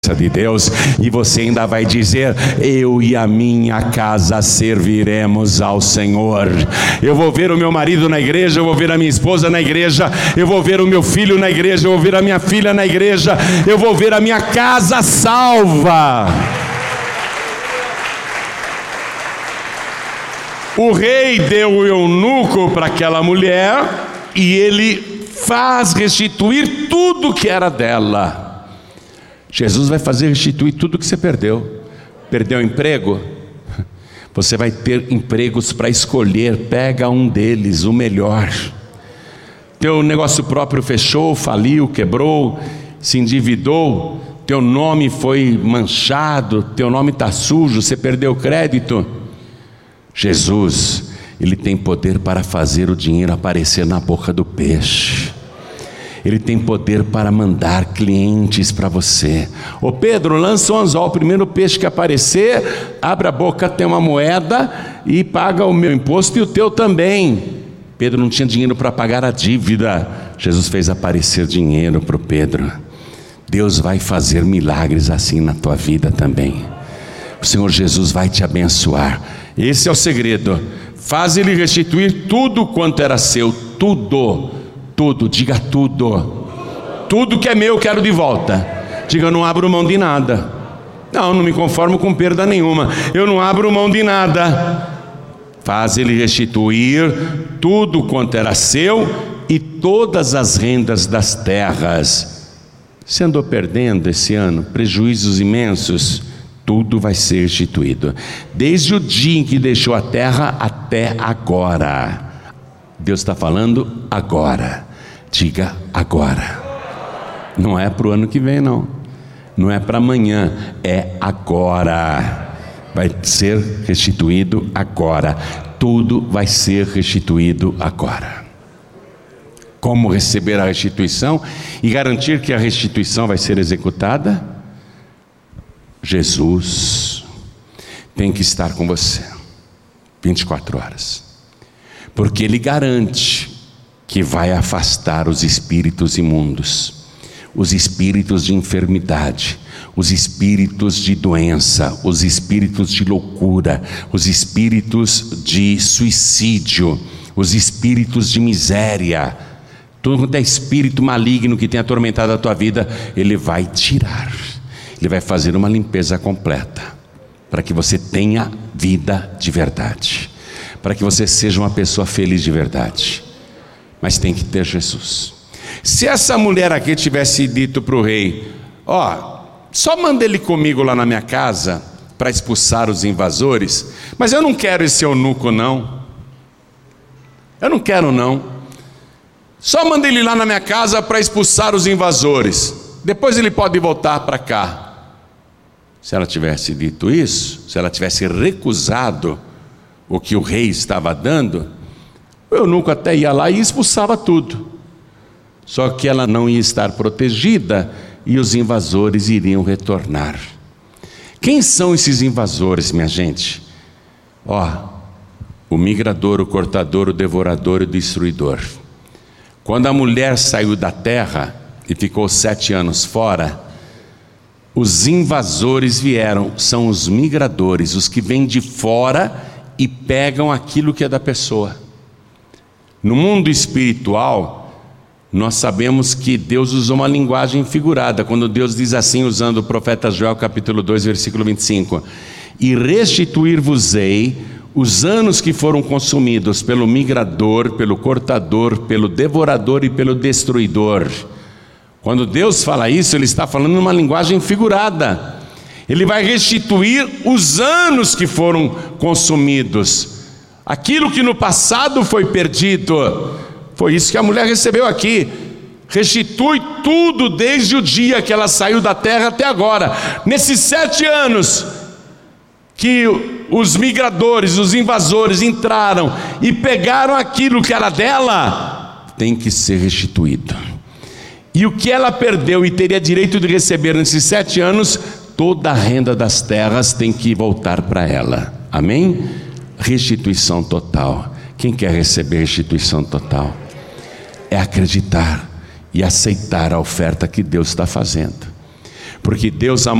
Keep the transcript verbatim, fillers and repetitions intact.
de Deus, e você ainda vai dizer: eu e a minha casa serviremos ao Senhor. Eu vou ver o meu marido na igreja, eu vou ver a minha esposa na igreja, eu vou ver o meu filho na igreja, eu vou ver a minha filha na igreja, eu vou ver a minha casa salva. O rei deu o eunuco para aquela mulher e ele faz restituir tudo que era dela. Jesus vai fazer restituir tudo que você perdeu. Perdeu o emprego? Você vai ter empregos para escolher. Pega um deles, o melhor. Teu negócio próprio fechou, faliu, quebrou, se endividou, teu nome foi manchado, teu nome está sujo, você perdeu crédito. Jesus, Ele tem poder para fazer o dinheiro aparecer na boca do peixe. Ele tem poder para mandar clientes para você. Ô Pedro, lança um anzol, o primeiro peixe que aparecer, abre a boca, tem uma moeda e paga o meu imposto e o teu também. Pedro não tinha dinheiro para pagar a dívida. Jesus fez aparecer dinheiro para o Pedro. Deus vai fazer milagres assim na tua vida também. O Senhor Jesus vai te abençoar. Esse é o segredo. Faz Ele restituir tudo quanto era seu. Tudo. Tudo, diga tudo. Tudo que é meu eu quero de volta. Diga: eu não abro mão de nada. Não, não me conformo com perda nenhuma. Eu não abro mão de nada. Faz Ele restituir tudo quanto era seu e todas as rendas das terras. Você andou perdendo esse ano prejuízos imensos. Tudo vai ser restituído. Desde o dia em que deixou a terra até agora. Deus está falando agora. Diga agora. Não é para o ano que vem, não. Não é para amanhã. É agora. Vai ser restituído agora. Tudo vai ser restituído agora. Como receber a restituição e garantir que a restituição vai ser executada? Jesus tem que estar com você vinte e quatro horas. Porque Ele garante que vai afastar os espíritos imundos, os espíritos de enfermidade, os espíritos de doença, os espíritos de loucura, os espíritos de suicídio, os espíritos de miséria. Tudo quanto é espírito maligno que tem atormentado a tua vida, Ele vai tirar. Ele vai fazer uma limpeza completa, para que você tenha vida de verdade, para que você seja uma pessoa feliz de verdade. Mas tem que ter Jesus. Se essa mulher aqui tivesse dito para o rei: ó, só manda ele comigo lá na minha casa para expulsar os invasores, mas eu não quero esse eunuco não, eu não quero não, só manda ele lá na minha casa para expulsar os invasores, depois ele pode voltar para cá. Se ela tivesse dito isso, se ela tivesse recusado o que o rei estava dando, o eunuco até ia lá e expulsava tudo. Só que ela não ia estar protegida e os invasores iriam retornar. Quem são esses invasores, minha gente? Ó, o migrador, o cortador, o devorador e o destruidor. Quando a mulher saiu da terra e ficou sete anos fora, os invasores vieram, são os migradores, os que vêm de fora e pegam aquilo que é da pessoa. No mundo espiritual, nós sabemos que Deus usou uma linguagem figurada, quando Deus diz assim, usando o profeta Joel capítulo dois, versículo vinte e cinco: e restituir-vos-ei os anos que foram consumidos pelo migrador, pelo cortador, pelo devorador e pelo destruidor. Quando Deus fala isso, Ele está falando numa linguagem figurada. Ele vai restituir os anos que foram consumidos, aquilo que no passado foi perdido. Foi isso que a mulher recebeu aqui. Restitui tudo desde o dia que ela saiu da terra até agora. Nesses sete anos que os migradores, os invasores entraram e pegaram aquilo que era dela, tem que ser restituído. E o que ela perdeu e teria direito de receber nesses sete anos, toda a renda das terras tem que voltar para ela. Amém? Restituição total. Quem quer receber restituição total? É acreditar e aceitar a oferta que Deus está fazendo. Porque Deus amou